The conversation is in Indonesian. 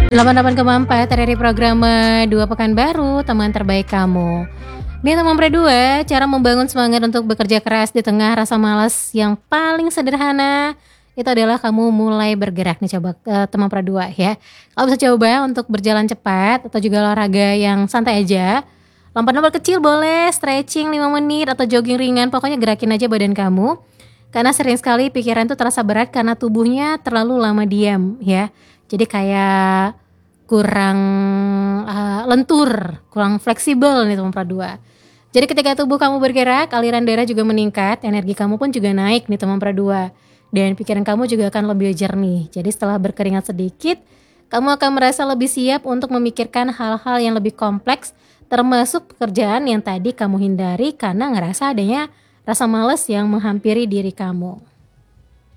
88,4 RRI Programa 2 Pekanbaru, teman terbaik kamu. Nih teman berdua, cara membangun semangat untuk bekerja keras di tengah rasa malas yang paling sederhana itu adalah kamu mulai bergerak nih coba teman berdua ya. Kamu bisa coba untuk berjalan cepat atau juga olahraga yang santai aja. Lompat-lompat kecil boleh, stretching 5 menit atau jogging ringan, pokoknya gerakin aja badan kamu. Karena sering sekali pikiran tuh terasa berat karena tubuhnya terlalu lama diam ya. Jadi kayak kurang lentur, kurang fleksibel nih teman pradua. Jadi ketika tubuh kamu bergerak, aliran darah juga meningkat, energi kamu pun juga naik nih teman pradua. Dan pikiran kamu juga akan lebih jernih. Jadi setelah berkeringat sedikit, kamu akan merasa lebih siap untuk memikirkan hal-hal yang lebih kompleks, termasuk pekerjaan yang tadi kamu hindari karena ngerasa adanya rasa malas yang menghampiri diri kamu.